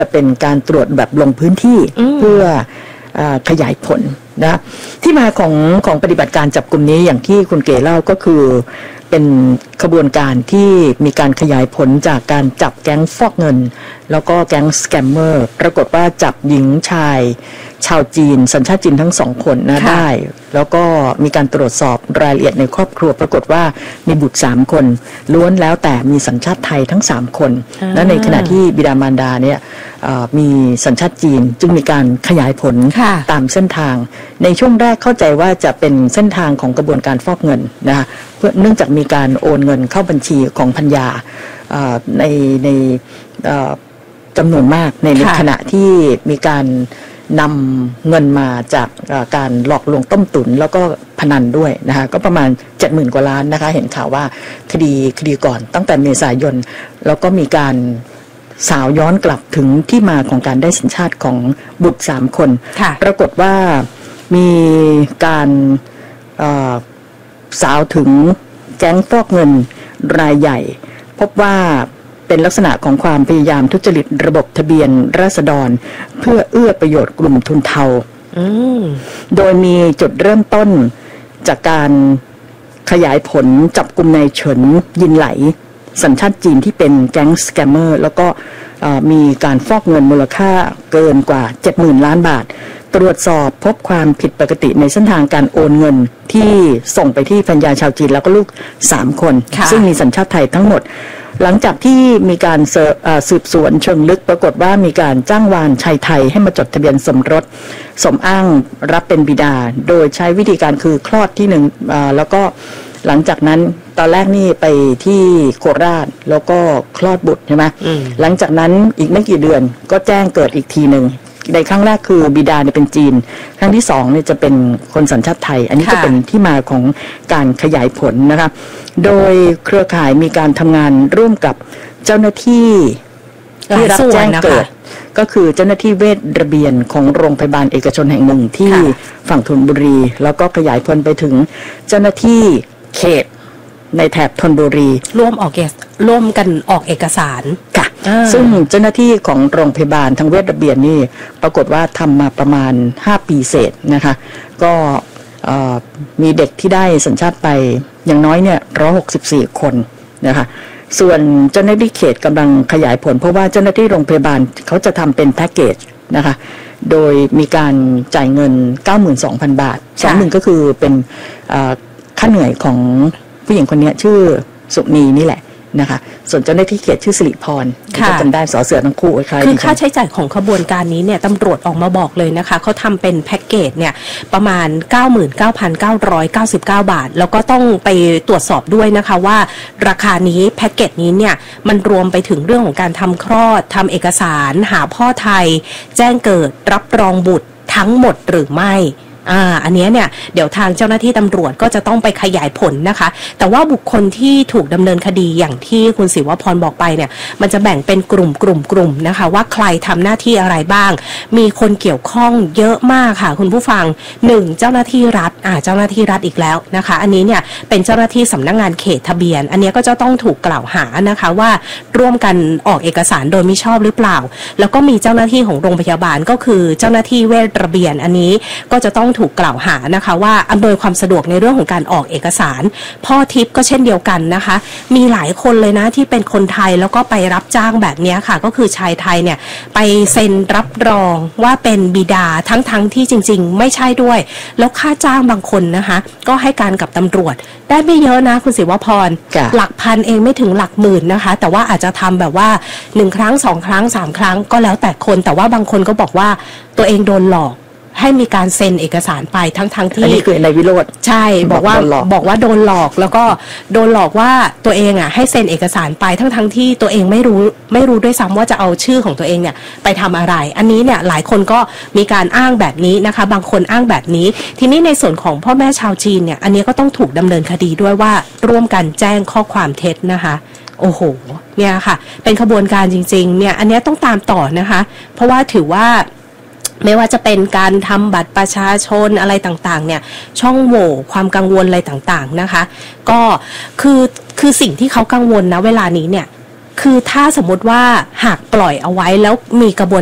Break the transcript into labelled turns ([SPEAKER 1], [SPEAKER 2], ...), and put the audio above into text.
[SPEAKER 1] เป็นการตรวจแบบลงพื้นที่เพื่อขยายผลนะที่มาของปฏิบัติการจับกลุ่มนี้อย่างที่คุณเก๋เล่าก็คือเป็นขบวนการที่มีการขยายผลจากการจับแก๊งฟอกเงินแล้วก็แก๊งสแกมเมอร์ปรากฏว่าจับหญิงชายชาวจีนสัญชาติจีนทั้ง2 คนนะได้แล้วก็มีการตรวจสอบรายละเอียดในครอบครัวปรากฏว่ามีบุตร3 คนล้วนแล้วแต่มีสัญชาติไทยทั้ง3 คนและในขณะที่บิดามารดาเนี่ยมีสัญชาติจีนจึงมีการขยายผลตามเส้นทางในช่วงแรกเข้าใจว่าจะเป็นเส้นทางของกระบวนการฟอกเงินนะคะเพื่อเนื่องจากมีการโอนเงินเข้าบัญชีของภรรยาในจำนวนมากในขณะที่มีการนำเงินมาจากการหลอกลวงต้มตุ๋นแล้วก็พนันด้วยนะคะก็ประมาณ 70,000 กว่าล้านนะคะเห็นข่าวว่าคดีก่อนตั้งแต่เมษายนแล้วก็มีการสาวย้อนกลับถึงที่มาของการได้สัญชาติของบุตร3 คนปรากฏว่ามีการสาวถึงแก๊งฟอกเงินรายใหญ่พบว่าเป็นลักษณะของความพยายามทุจริตระบบทะเบียนราษฎรเพื่อเอื้อประโยชน์กลุ่มทุนเทาโดยมีจุดเริ่มต้นจากการขยายผลจับกุมนายเฉินยินไหลสัญชาติจีนที่เป็นแก๊งสแกมเมอร์แล้วก็มีการฟอกเงินมูลค่าเกินกว่า 70,000 ล้านบาทตรวจสอบพบความผิดปกติในเส้นทางการโอนเงินที่ส่งไปที่ภรรยาชาวจีนแล้วก็ลูก3 คนซึ่งมีสัญชาติไทยทั้งหมดหลังจากที่มีการสืบสวนเชิงลึกปรากฏว่ามีการจ้างวานชายไทยให้มาจดทะเบียนสมรสสมอ้างรับเป็นบิดาโดยใช้วิธีการคือคลอดที่1แล้วก็หลังจากนั้นตอนแรกนี่ไปที่โคราชแล้วก็คลอดบุตรใช่ไหมหลังจากนั้นอีกไม่กี่เดือนก็แจ้งเกิดอีกทีหนึ่งในครั้งแรกคือบิดาเนี่ยเป็นจีนครั้งที่2เนี่ยจะเป็นคนสัญชาติไทยอันนี้ก็เป็นที่มาของการขยายผลนะคะโดยเครือข่ายมีการทำงานร่วมกับเจ้าหน้าที่ที่รับแจ้งเกิดก็คือเจ้าหน้าที่เวชระเบียนของโรงพยาบาลเอกชนแห่งหนึ่งที่ฝั่งธนบุรีแล้วก็ขยายผลไปถึงเจ้าหน้าที่เขตในแถบธนบุรีร่วมกันออกเอกสารค่ะซึ่งเจ้าหน้าที่ของโรงพยาบาลทางเวชระเบียนนี่ปรากฏว่าทำมาประมาณ5 ปีเศษนะคะก็มีเด็กที่ได้สัญชาติไปอย่างน้อยเนี่ย164 คนนะคะส่วนเจ้าหน้าที่เขตกำลังขยายผลเพราะว่าเจ้าหน้าที่โรงพยาบาลเขาจะทำเป็นแพ็กเกจนะคะโดยมีการจ่ายเงิน 92,000 บาท20,000ก็คือเป็นค่าเหนื่อยของผู้หญิงคนนี้ชื่อสุนีนี่แหละนะคะส่วนเจ้าหน้าที่เขตชื่อสิริพรที่จำได้สอเสือทั้งคู่
[SPEAKER 2] คือค่าใช้จ่ายของขบวนการนี้เนี่ยตำรวจออกมาบอกเลยนะคะเขาทำเป็นแพ็กเกจเนี่ยประมาณ 99,999 บาทแล้วก็ต้องไปตรวจสอบด้วยนะคะว่าราคานี้แพ็กเกจนี้เนี่ยมันรวมไปถึงเรื่องของการทำคลอดทำเอกสารหาพ่อไทยแจ้งเกิดรับรองบุตรทั้งหมดหรือไม่อันนี้เนี่ยเดี๋ยวทางเจ้าหน้าที่ตำรวจก็จะต้องไปขยายผลนะคะแต่ว่าบุคคลที่ถูกดำเนินคดีอย่างที่คุณศิวพรบอกไปเนี่ยมันจะแบ่งเป็นกลุ่มนะคะว่าใครทำหน้าที่อะไรบ้างมีคนเกี่ยวข้องเยอะมากค่ะคุณผู้ฟัง1เจ้าหน้าที่รัฐเจ้าหน้าที่รัฐอีกแล้วนะคะอันนี้เนี่ยเป็นเจ้าหน้าที่สำนักงานเขตทะเบียนอันนี้ก็จะต้องถูกกล่าวหานะคะว่าร่วมกันออกเอกสารโดยมิชอบหรือเปล่าแล้วก็มีเจ้าหน้าที่ของโรงพยาบาลก็คือเจ้าหน้าที่เวชระเบียนอันนี้ก็จะต้องถูกกล่าวหานะคะว่าอำนวยความสะดวกในเรื่องของการออกเอกสารพ่อทิพย์ก็เช่นเดียวกันนะคะมีหลายคนเลยนะที่เป็นคนไทยแล้วก็ไปรับจ้างแบบนี้ค่ะก็คือชายไทยเนี่ยไปเซ็นรับรองว่าเป็นบิดาทั้งที่จริงๆไม่ใช่ด้วยแล้วค่าจ้างบางคนนะคะก็ให้การกับตำรวจได้ไม่เยอะนะคุณศิวพรหลักพันเองไม่ถึงหลักหมื่นนะคะแต่ว่าอาจจะทำแบบว่า1 ครั้ง 2 ครั้ง 3 ครั้งก็แล้วแต่คนแต่ว่าบางคนก็บอกว่าตัวเองโดนหลอกให้มีการเซ็นเอกสารไปทั้งที่
[SPEAKER 1] อันนี้คือในวิโรจน์
[SPEAKER 2] ใช่บอกว่าโดนหลอกแล้วก็โดนหลอกว่าตัวเองให้เซ็นเอกสารไปทั้งที่ตัวเองไม่รู้ด้วยซ้ำว่าจะเอาชื่อของตัวเองเนี่ยไปทำอะไรอันนี้เนี่ยหลายคนก็มีการอ้างแบบนี้นะคะบางคนอ้างแบบนี้ทีนี้ในส่วนของพ่อแม่ชาวจีนเนี่ยอันนี้ก็ต้องถูกดำเนินคดีด้วยว่าร่วมกันแจ้งข้อความเท็จนะคะโอ้โหเนี่ยค่ะเป็นขบวนการจริงๆเนี่ยอันนี้ต้องตามต่อนะคะเพราะว่าถือว่าไม่ว่าจะเป็นการทำบัตรประชาชนอะไรต่างๆเนี่ยช่องโหว่ความกังวลอะไรต่างๆนะคะก็คือสิ่งที่เขากังวลนะเวลานี้เนี่ยคือถ้าสมมติว่าหากปล่อยเอาไว้แล้วมีกระบวน